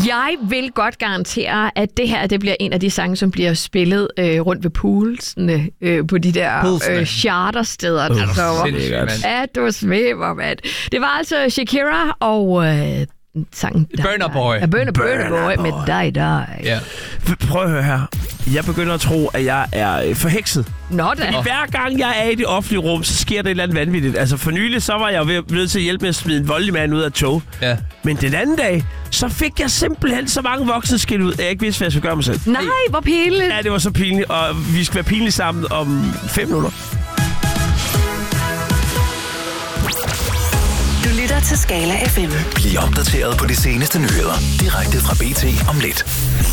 Jeg vil godt garantere, at det her det bliver en af de sange, som bliver spillet rundt ved poolsene på de der chartersteder. At du svæver, mand. Det var altså Shakira og sangen Burna Boy. Burna Boy med Die. Ja. Prøv at høre her. Jeg begynder at tro, at jeg er forhekset. Nå da. Hver gang jeg er i det offentlige rum, så sker der et eller andet vanvittigt. Altså for nylig, så var jeg jo nødt til at hjælpe med at smide en voldelig mand ud af tog. Ja. Men den anden dag, så fik jeg simpelthen så mange voksne skilt ud, at jeg ikke vidste, hvad jeg skulle gøre mig selv. Nej, hvor pinligt. Ja, det var så pinligt, og vi skal være pinlige sammen om 5 minutter. Du lytter til Skala FM. Bliv opdateret på de seneste nyheder direkte fra BT om lidt.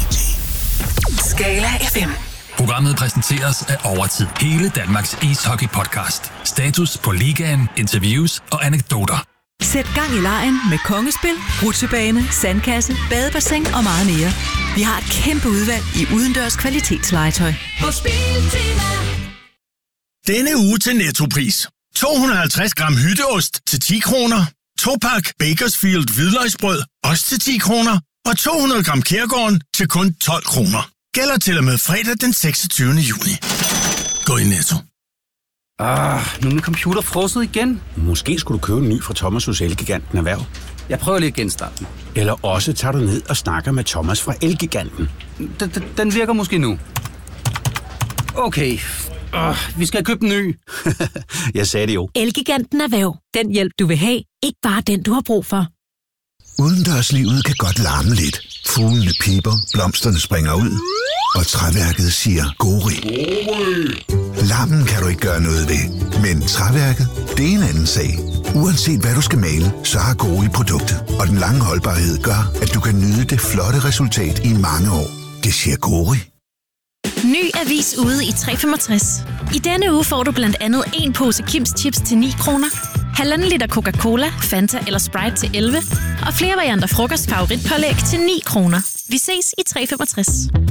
Skala FM. Programmet præsenteres af Overtid. Hele Danmarks ishockey-podcast. Status på ligaen, interviews og anekdoter. Sæt gang i legen med kongespil, rutsjebane, sandkasse, badebassin og meget mere. Vi har et kæmpe udvalg i udendørs kvalitetslegetøj. Denne uge til Nettopris. 250 gram hytteost til 10 kroner. 2-pak Bakersfield hvidløgsbrød, også til 10 kroner. Og 200 gram Kærgården til kun 12 kroner. Gælder til og med fredag den 26. juni. Gå i Netto. Nu er min computer frosset igen. Måske skulle du købe en ny fra Thomas hos Elgiganten Erhverv. Jeg prøver lige at genstarte den. Eller også tager du ned og snakker med Thomas fra Elgiganten. Den virker måske nu. Okay. Vi skal købe en ny. Jeg sagde det jo. Elgiganten Erhverv. Den hjælp, du vil have. Ikke bare den, du har brug for. Udendørslivet kan godt larme lidt. Fuglene piper, blomsterne springer ud, og træværket siger gori. Larmen kan du ikke gøre noget ved, men træværket, det er en anden sag. Uanset hvad du skal male, så har Gori produktet, og den lange holdbarhed gør, at du kan nyde det flotte resultat i mange år. Det siger Gori. Ny avis ude i 365. I denne uge får du blandt andet en pose Kims Chips til 9 kroner, 1,5 liter Coca-Cola, Fanta eller Sprite til 11, og flere varianter frokostfavoritpålæg til 9 kroner. Vi ses i 365.